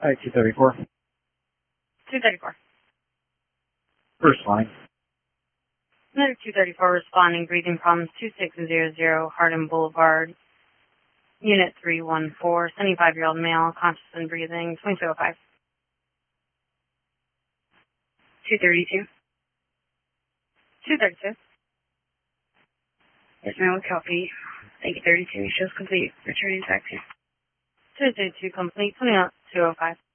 Hi, 234. 234. First line. Another 234 responding, breathing problems, 2600 Hardin Boulevard, Unit 314, 75-year-old male, conscious and breathing, 2205. 232. 232. Yes, ma'am, with copy. Thank you, 32. Shows complete. Returning taxi. 232 complete, 205.